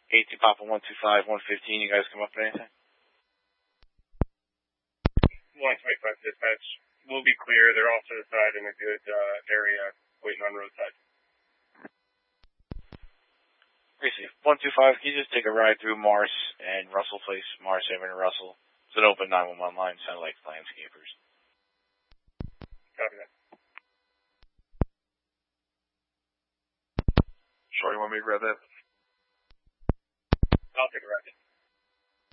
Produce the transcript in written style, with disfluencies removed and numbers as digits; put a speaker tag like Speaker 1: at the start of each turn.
Speaker 1: AT Papa 125, 115, you guys come up with anything?
Speaker 2: 125 dispatch. We'll be clear. They're off to the side in a good area, waiting on roadside.
Speaker 1: Gracie, 125, can you just take a ride through Mars and Russell Place? Mars, Hammond, and Russell. It's an open 911 line, sound like landscapers.
Speaker 2: Copy that.
Speaker 3: Sure, you want me to grab that?
Speaker 2: I'll take a ride.